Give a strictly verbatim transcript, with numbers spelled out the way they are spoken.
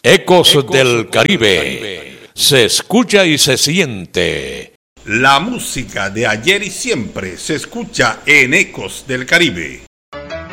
Ecos, Ecos del, del Caribe. Caribe. Se escucha y se siente. La música de ayer y siempre se escucha en Ecos del Caribe.